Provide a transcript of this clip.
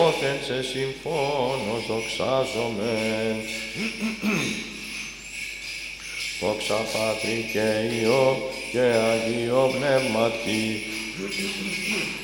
δόθεν σε συμφώνος δοξάζομεν. Δόξα Πατρί και Υιό και Αγίο Πνεύματι,